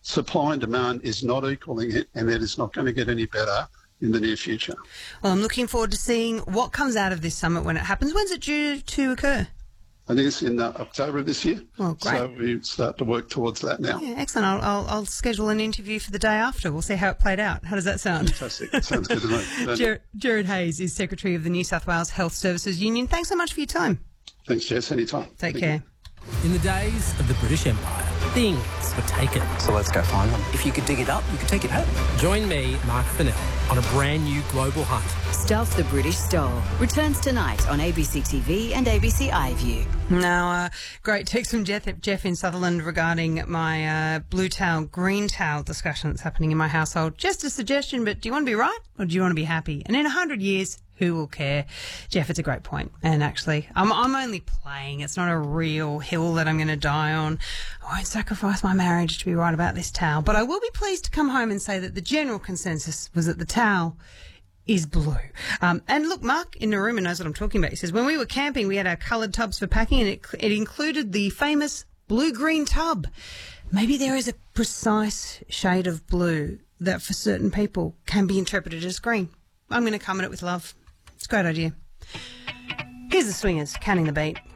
supply and demand is not equaling it, and it is not going to get any better in the near future. Well, I'm looking forward to seeing what comes out of this summit when it happens. When's it due to occur? It is in October of this year. Oh, great. So we start to work towards that now. Yeah, excellent. I'll schedule an interview for the day after. We'll see how it played out. How does that sound? Fantastic. That sounds good to me. Jared Hayes is Secretary of the New South Wales Health Services Union. Thanks so much for your time. Thanks, Jess. Anytime. Take care. In the days of the British Empire, things were taken. So let's go find them. If you could dig it up, you could take it home. Join me, Mark Fennell, on a brand new global hunt. Stealth the British Stole returns tonight on ABC TV and ABC iView. Now, great text from Jeff in Sutherland regarding my blue towel, green towel discussion that's happening in my household. Just a suggestion, but do you want to be right or do you want to be happy? And in 100 years, who will care? Jeff, it's a great point. And actually, I'm only playing. It's not a real hill that I'm going to die on. I won't sacrifice my marriage to be right about this towel. But I will be pleased to come home and say that the general consensus was that the towel is blue. And look, Mark in Narooma knows what I'm talking about. He says, when we were camping, we had our coloured tubs for packing, and it included the famous blue-green tub. Maybe there is a precise shade of blue that for certain people can be interpreted as green. I'm going to come at it with love. It's a great idea. Here's the Swingers, Counting the Beat.